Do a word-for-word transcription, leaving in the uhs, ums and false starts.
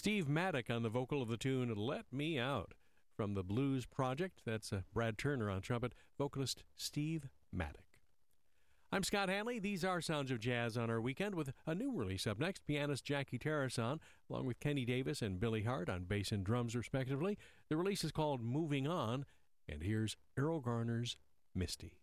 Steve Maddock on the vocal of the tune Let Me Out from the Blues Project. That's uh, Brad Turner on trumpet, vocalist Steve Maddock. I'm Scott Hanley. These are Sounds of Jazz on our weekend with a new release up next. Pianist Jackie Tarrason, along with Kenny Davis and Billy Hart on bass and drums, respectively. The release is called Moving On, and here's Errol Garner's Misty.